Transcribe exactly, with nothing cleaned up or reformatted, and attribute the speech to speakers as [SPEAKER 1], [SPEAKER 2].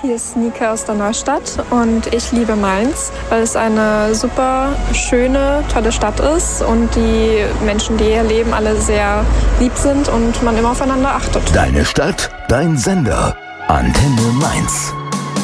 [SPEAKER 1] hier ist Nike aus der Neustadt und ich liebe Mainz, weil es eine super schöne, tolle Stadt ist und die Menschen, die hier leben, alle sehr lieb sind und man immer aufeinander achtet.
[SPEAKER 2] Deine Stadt, dein Sender. Antenne Mainz.